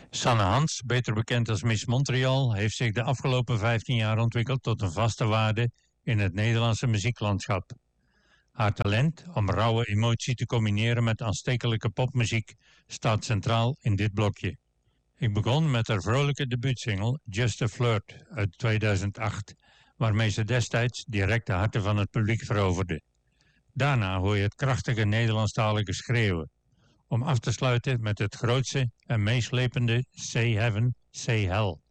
Sanne Hans, beter bekend als Miss Montreal, heeft zich de afgelopen 15 jaar ontwikkeld tot een vaste waarde in het Nederlandse muzieklandschap. Haar talent om rauwe emotie te combineren met aanstekelijke popmuziek staat centraal in dit blokje. Ik begon met haar vrolijke debuutsingle Just a Flirt uit 2008, waarmee ze destijds direct de harten van het publiek veroverde. Daarna hoor je het krachtige Nederlandstalige schreeuwen, om af te sluiten met het grootste en meeslepende Say Heaven, Say Hell.